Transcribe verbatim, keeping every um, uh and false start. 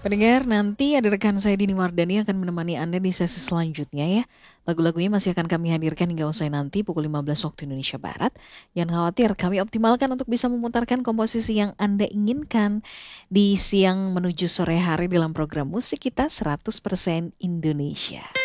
Pendengar, nanti ada rekan saya Dini Wardani akan menemani Anda di sesi selanjutnya ya. Lagu-lagunya masih akan kami hadirkan hingga usai nanti pukul lima belas waktu Indonesia Barat. Jangan khawatir, kami optimalkan untuk bisa memutarkan komposisi yang Anda inginkan di siang menuju sore hari dalam program musik kita seratus persen Indonesia.